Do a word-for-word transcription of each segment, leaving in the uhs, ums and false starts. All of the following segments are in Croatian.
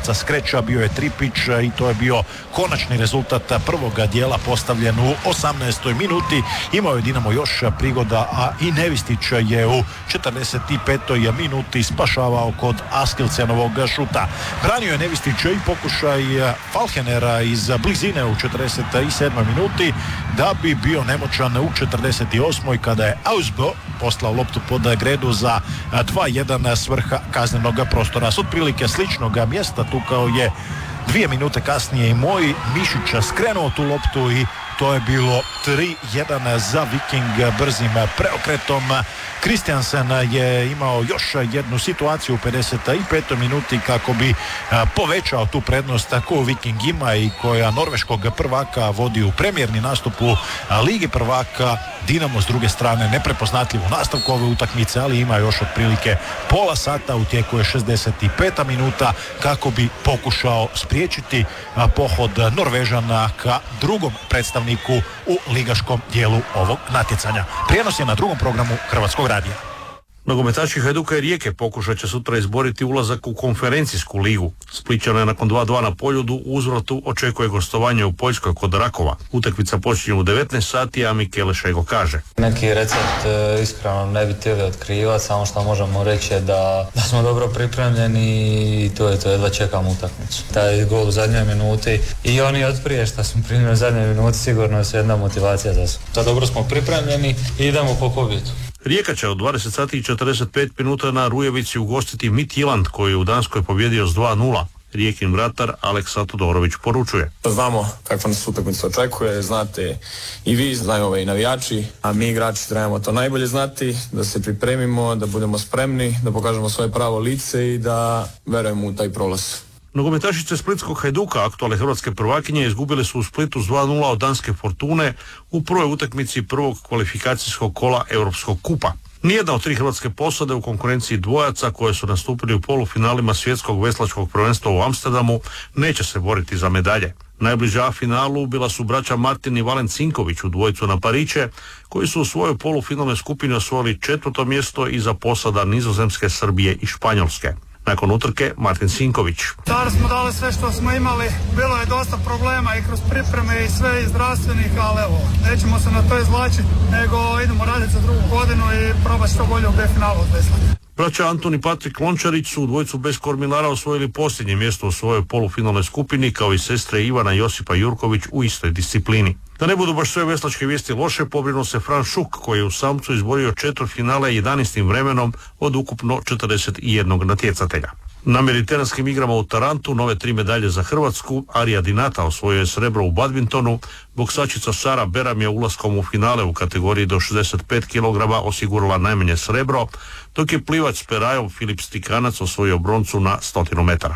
udarca skreča bio je Tripić i to je bio konačni rezultat prvog dijela postavljen u osamnaestoj minuti. Imao je Dinamo još prigoda, a i Nevistić je u četrdeset petoj minuti spašavao kod Askilsenovog šuta. Branio je Nevistić i pokušaj Falkenera iz blizine u četrdeset sedmoj minuti, da bi bio nemoćan u četrdeset osmoj kada je Ausbo poslao loptu pod gredu za dva jedan svrha kaznenog prostora. S otprilike sličnog mjesta tukao je dvije minute kasnije i moj Mišić skrenuo tu loptu i to je bilo tri jedan za Viking brzim preokretom. Kristiansen je imao još jednu situaciju u pedeset petoj minuti kako bi povećao tu prednost koju Viking ima i koja norveškog prvaka vodi u premijerni nastup u Ligi prvaka. Dinamo s druge strane neprepoznatljiv u nastavku ove utakmice, ali ima još otprilike pola sata, u tijeku je šezdeset peta minuta kako bi pokušao spriječiti pohod Norvežana ka drugom predstavniku u ligaškom dijelu ovog natjecanja. Prijenos je na drugom programu Hrvatskog radija. Nogometaši Hajduka i Rijeke pokušat će sutra izboriti ulazak u konferencijsku ligu. Splićano je nakon dva dva na Poljudu, u uzvratu očekuje gostovanje u Poljskoj kod Rakova. Utakmica počinje u devetnaest sati, a Mikele Šego kaže: Neki recept e, iskreno ne bi htjeli otkrivati, samo što možemo reći je da, da smo dobro pripremljeni i to je to, jedva čekamo utakmicu. Taj gol u zadnjoj minuti i oni od prije što smo primili u zadnjoj minuti sigurno su jedna motivacija za sve. Da dobro smo pripremljeni i idemo po pobjedu. Rijeka će od dvadeset sati i četrdeset pet minuta na Rujevici ugostiti Midtjylland koji je u Danskoj pobjedio s dva nula. Rijekin vratar Aleksa Todorović poručuje: Znamo kakva nas utakmica očekuje, znate i vi, znaju ove i navijači, a mi igrači trebamo to najbolje znati, da se pripremimo, da budemo spremni, da pokažemo svoje pravo lice i da verujemo u taj prolaz. Nogometašice Splitskog Hajduka, aktualne hrvatske prvakinje, izgubile su u Splitu s dva nula od Danske Fortune u prvoj utakmici prvog kvalifikacijskog kola Europskog kupa. Nijedna od tri hrvatske posade u konkurenciji dvojaca koje su nastupili u polufinalima svjetskog veslačkog prvenstva u Amsterdamu neće se boriti za medalje. Najbliža finalu bila su braća Martin i Valen Cinković u dvojcu na Pariće, koji su u svojoj polufinalnoj skupini osvojili četvrto mjesto iza posada Nizozemske, Srbije i Španjolske. Nakon utrke Martin Sinković: Tada smo dali sve što smo imali, bilo je dosta problema i kroz pripreme i sve i zdravstvenih, ali evo, nećemo se na to izvlačiti, nego idemo raditi za drugu godinu i probati što bolje u B-finalu odveslati. Braća Antun i Patrik Lončarić su u dvojcu bez Kormilara osvojili posljednje mjesto u svojoj polufinalnoj skupini, kao i sestre Ivana i Josipa Jurković u istoj disciplini. Da ne budu baš sve veslačke vijesti loše, pobrinuo se Fran Šuk koji je u samcu izborio četvrtfinale jedanaestim vremenom od ukupno četrdeset jednog natjecatelja. Na mediteranskim igrama u Tarantu nove tri medalje za Hrvatsku. Arija Dinata osvojio je srebro u badmintonu, boksačica Sara Beram je ulaskom u finale u kategoriji do šezdeset pet kilograma osigurala najmanje srebro, dok je plivač s perajom Filip Stikanac osvojio broncu na stotinu metara.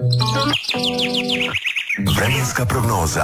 Vremenska prognoza.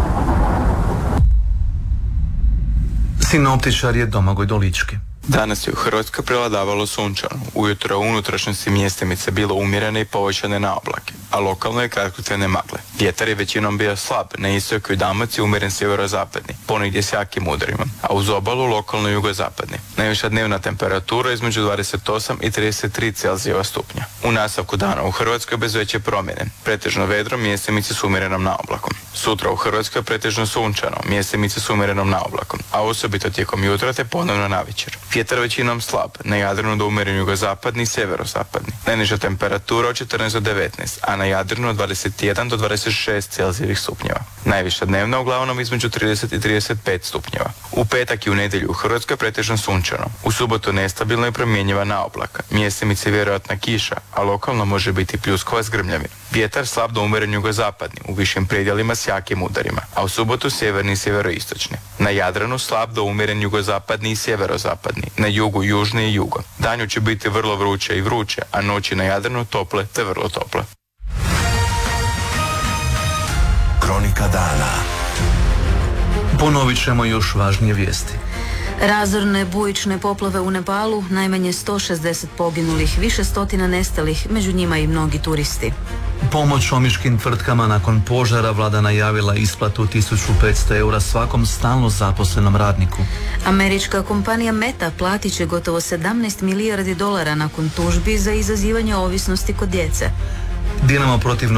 Sinoptičar je Domagoj Dolički. Danas je u Hrvatskoj prevladavalo sunčano. Ujutro u unutrašnjosti mjestimice bilo umjerene i povećane na oblake, a lokalno je kratkotrajne magle. Vjetar je većinom bio slab, na istoku i Dalmaciji umjeren sjeverozapadni, ponegdje s jakim udarima, a uz obalu lokalno jugozapadni. Najviša dnevna temperatura između dvadeset osam i trideset tri Celzijeva stupnja. U nastavku dana u Hrvatskoj bez veće promjene, pretežno vedro, mjestimice s umjerenom na oblakom. Sutra u Hrvatskoj pretežno sunčano, mjestimice s umjerenom na oblakom, a osobito tijekom jutra te ponovno navečer. Vjetar većinom slab, na Jadranu do umjeren jugozapadni i sjeverozapadni. Najniža temperatura od četrnaest do devetnaest, a na Jadranu od dvadeset jedan do dvadeset šest Celzijevih stupnjeva. Najviša dnevna uglavnom između trideset i trideset pet stupnjeva. U petak i u nedjelju u Hrvatskoj pretežno sunčano. U subotu nestabilno i promjenjiva na oblaka. Mjestimice vjerojatna kiša, a lokalno može biti pljuskova s grmljavim. Vjetar slab do umjeren jugozapadni, u višim predjelima s jakim udarima, a u subotu sjeverni i sjeveroistočni. Na Jadranu slab do umjeren jugozapadni i sjeverozapadni, na jugu južni i jugo. Danju će biti vrlo vruće i vruće, a noći na Jadranu tople te vrlo tople. Kronika dana. Ponovit ćemo još važnije vijesti. Razorne bujične poplave u Nepalu, najmanje sto šezdeset poginulih, više stotina nestalih, među njima i mnogi turisti. Pomoć omiškim tvrtkama nakon požara, vlada najavila isplatu tisuću petsto eura svakom stalno zaposlenom radniku. Američka kompanija Meta platit će gotovo sedamnaest milijardi dolara nakon tužbi za izazivanje ovisnosti kod djece. Dinamo protiv